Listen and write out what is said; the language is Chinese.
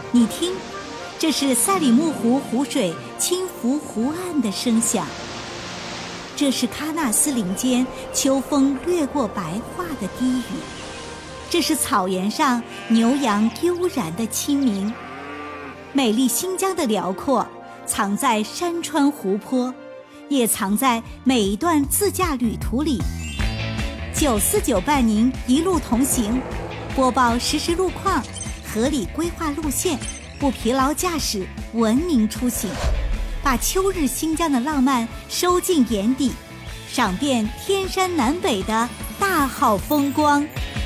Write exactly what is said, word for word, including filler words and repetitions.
你听，这是赛里木湖湖水轻拂湖岸的声响，这是喀纳斯林间秋风掠过白桦的低语，这是草原上牛羊悠然的清明。美丽新疆的辽阔藏在山川湖泊，也藏在每一段自驾旅途里。九四九伴您一路同行，播报实时路况，合理规划路线，不疲劳驾驶，文明出行，把秋日新疆的浪漫收进眼底，赏遍天山南北的大好风光。